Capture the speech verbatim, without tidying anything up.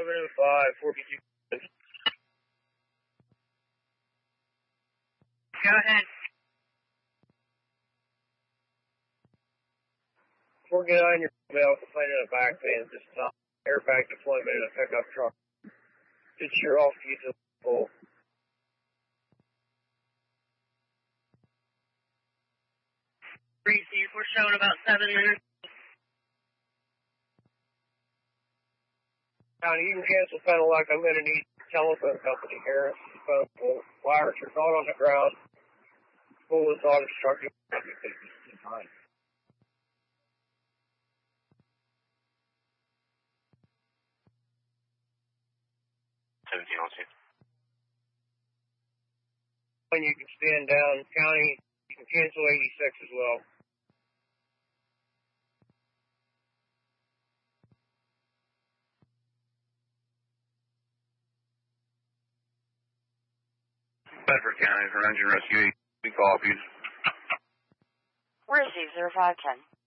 oh five, four B two. Go ahead. four get on your belt, complaining of back pain at this time. Airbag deployment in a pickup truck. It's your off key to pull. Receive, we're showing about seven minutes. County, you can cancel panel lock. I'm going to need telephone company here. Phone pull. Wires are not on the ground. Pull is auto-destructive. seventeen oh two. When you can stand down, County, you can cancel eighty-six as well. Bedford County for engine rescue. We call you. Receive zero five ten.